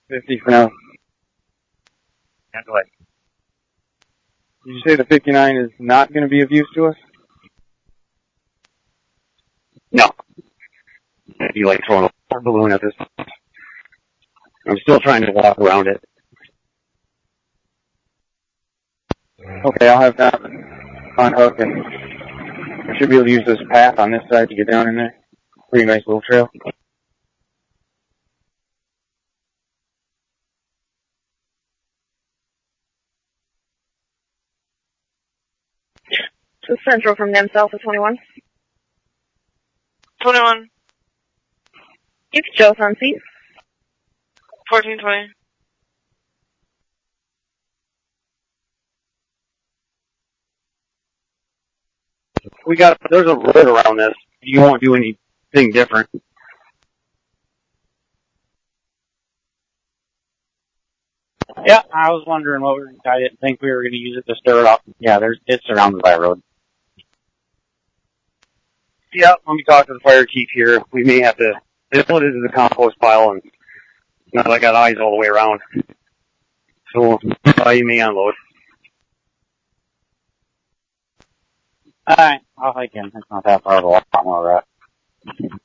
50 for now. Yeah, go ahead. Did you say the 59 is not going to be of use to us? No. It'd be like throwing a balloon at this. I'm still trying to walk around it. Okay, I'll have that on hook, and I should be able to use this path on this side to get down in there. Pretty nice little trail. To Central from them Alpha 21. 21. It's Joe Sunseat. 1420. There's a road around this. You won't do anything different. Yeah, I was wondering I didn't think we were going to use it to stir it up. Yeah, it's surrounded by a road. Yeah, let me talk to the fire chief here. We may have to put it into the compost pile, and now I got eyes all the way around. So, you may unload. Alright, off I can. It's not that far of a lot more,